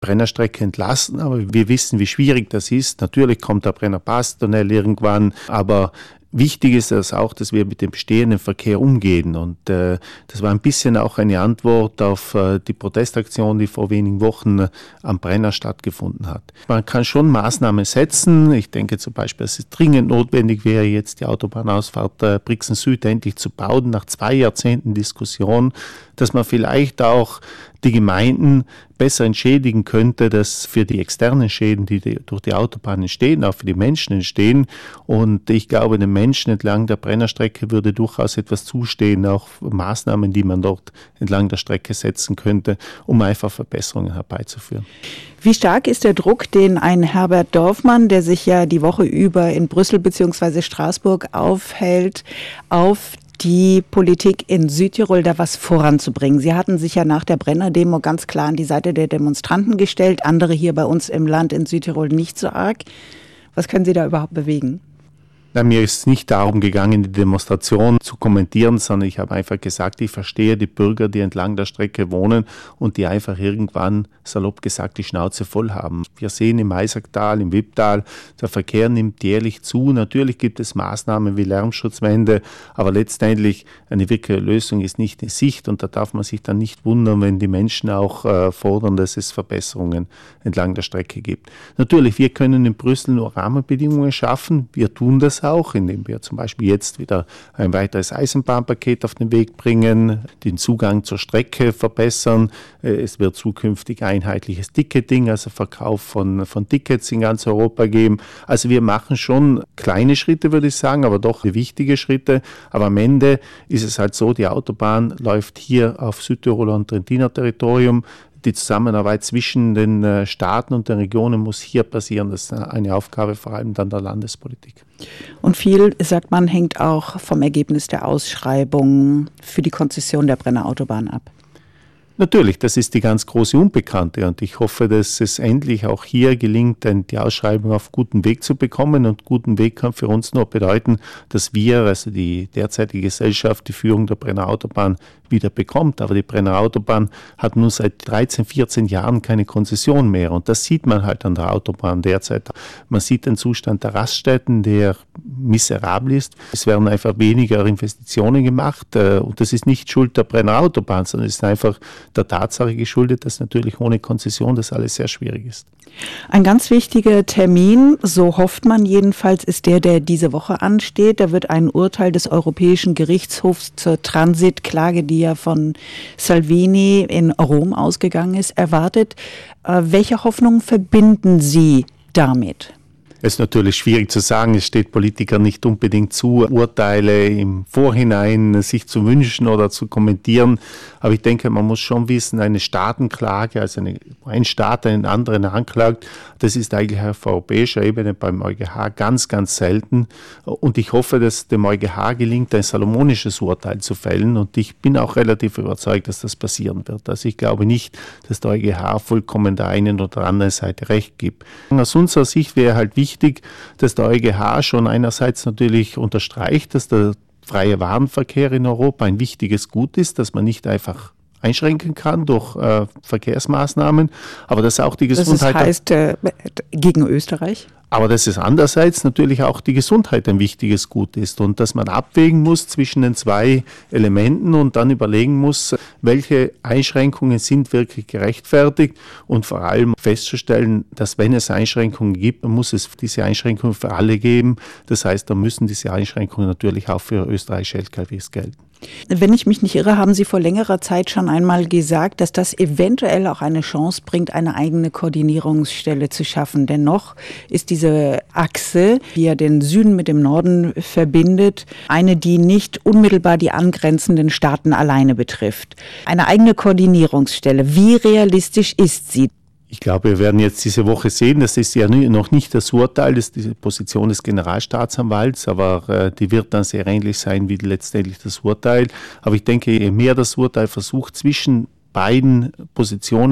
Brennerstrecke entlasten, aber wir wissen, wie schwierig das ist. Natürlich kommt der Brennerpass-Tunnel irgendwann, aber wichtig ist es auch, dass wir mit dem bestehenden Verkehr umgehen. Und das war ein bisschen auch eine Antwort auf die Protestaktion, die vor wenigen Wochen am Brenner stattgefunden hat. Man kann schon Maßnahmen setzen. Ich denke zum Beispiel, dass es dringend notwendig wäre, jetzt die Autobahnausfahrt Brixen Süd endlich zu bauen, nach 2 Jahrzehnten Diskussion, dass man vielleicht auch die Gemeinden besser entschädigen könnte, dass für die externen Schäden, die durch die Autobahn entstehen, auch für die Menschen entstehen. Und ich glaube, den Menschen entlang der Brennerstrecke würde durchaus etwas zustehen, auch Maßnahmen, die man dort entlang der Strecke setzen könnte, um einfach Verbesserungen herbeizuführen. Wie stark ist der Druck, den ein Herbert Dorfmann, der sich ja die Woche über in Brüssel bzw. Straßburg aufhält, auf die Politik in Südtirol da was voranzubringen? Sie hatten sich ja nach der Brenner-Demo ganz klar an die Seite der Demonstranten gestellt, andere hier bei uns im Land in Südtirol nicht so arg. Was können Sie da überhaupt bewegen? Na, mir ist nicht darum gegangen, die Demonstration zu kommentieren, sondern ich habe einfach gesagt, ich verstehe die Bürger, die entlang der Strecke wohnen und die einfach irgendwann, salopp gesagt, die Schnauze voll haben. Wir sehen im Eisacktal, im Wipptal, der Verkehr nimmt jährlich zu. Natürlich gibt es Maßnahmen wie Lärmschutzwände, aber letztendlich eine wirkliche Lösung ist nicht in Sicht und da darf man sich dann nicht wundern, wenn die Menschen auch fordern, dass es Verbesserungen entlang der Strecke gibt. Natürlich, wir können in Brüssel nur Rahmenbedingungen schaffen. Wir tun das auch, indem wir zum Beispiel jetzt wieder ein weiteres Eisenbahnpaket auf den Weg bringen, den Zugang zur Strecke verbessern. Es wird zukünftig einheitliches Ticketing, also Verkauf von Tickets in ganz Europa geben. Also wir machen schon kleine Schritte, würde ich sagen, aber doch wichtige Schritte. Aber am Ende ist es halt so, die Autobahn läuft hier auf Südtiroler und Trentiner Territorium. Die Zusammenarbeit zwischen den Staaten und den Regionen muss hier passieren. Das ist eine Aufgabe vor allem dann der Landespolitik. Und viel, sagt man, hängt auch vom Ergebnis der Ausschreibung für die Konzession der Brenner Autobahn ab. Natürlich, das ist die ganz große Unbekannte und ich hoffe, dass es endlich auch hier gelingt, die Ausschreibung auf guten Weg zu bekommen und guten Weg kann für uns nur bedeuten, dass wir, also die derzeitige Gesellschaft, die Führung der Brenner Autobahn wieder bekommt. Aber die Brenner Autobahn hat nun seit 13, 14 Jahren keine Konzession mehr und das sieht man halt an der Autobahn derzeit. Man sieht den Zustand der Raststätten, der miserabel ist. Es werden einfach weniger Investitionen gemacht und das ist nicht Schuld der Brenner Autobahn, sondern es ist einfach der Tatsache geschuldet, dass natürlich ohne Konzession das alles sehr schwierig ist. Ein ganz wichtiger Termin, so hofft man jedenfalls, ist der diese Woche ansteht. Da wird ein Urteil des Europäischen Gerichtshofs zur Transitklage, die ja von Salvini in Rom ausgegangen ist, erwartet. Welche Hoffnungen verbinden Sie damit? Es ist natürlich schwierig zu sagen, es steht Politikern nicht unbedingt zu, Urteile im Vorhinein sich zu wünschen oder zu kommentieren. Aber ich denke, man muss schon wissen, eine Staatenklage, also ein Staat einen anderen anklagt, das ist eigentlich auf europäischer Ebene beim EuGH ganz, ganz selten. Und ich hoffe, dass dem EuGH gelingt, ein salomonisches Urteil zu fällen. Und ich bin auch relativ überzeugt, dass das passieren wird. Also ich glaube nicht, dass der EuGH vollkommen der einen oder anderen Seite Recht gibt. Aus unserer Sicht wäre halt wichtig, dass der EuGH schon einerseits natürlich unterstreicht, dass der freie Warenverkehr in Europa ein wichtiges Gut ist, dass man nicht einfach einschränken kann durch Verkehrsmaßnahmen, aber dass auch die Gesundheit... Das heißt gegen Österreich? Aber dass es andererseits natürlich auch die Gesundheit ein wichtiges Gut ist und dass man abwägen muss zwischen den zwei Elementen und dann überlegen muss, welche Einschränkungen sind wirklich gerechtfertigt und vor allem festzustellen, dass wenn es Einschränkungen gibt, dann muss es diese Einschränkungen für alle geben. Das heißt, dann müssen diese Einschränkungen natürlich auch für österreichische LKWs gelten. Wenn ich mich nicht irre, haben Sie vor längerer Zeit schon einmal gesagt, dass das eventuell auch eine Chance bringt, eine eigene Koordinierungsstelle zu schaffen. Dennoch ist diese Achse, die ja den Süden mit dem Norden verbindet, eine, die nicht unmittelbar die angrenzenden Staaten alleine betrifft. Eine eigene Koordinierungsstelle, wie realistisch ist sie? Ich glaube, wir werden jetzt diese Woche sehen, das ist ja noch nicht das Urteil, das ist die Position des Generalstaatsanwalts, aber die wird dann sehr ähnlich sein wie letztendlich das Urteil. Aber ich denke, je mehr das Urteil versucht, zwischen beiden Positionen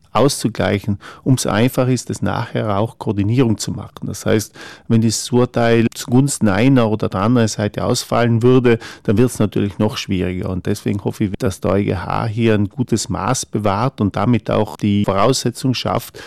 auszugleichen, umso einfacher ist es nachher auch Koordinierung zu machen. Das heißt, wenn das Urteil zugunsten einer oder der anderen Seite ausfallen würde, dann wird es natürlich noch schwieriger. Und deswegen hoffe ich, dass der EuGH hier ein gutes Maß bewahrt und damit auch die Voraussetzung schafft,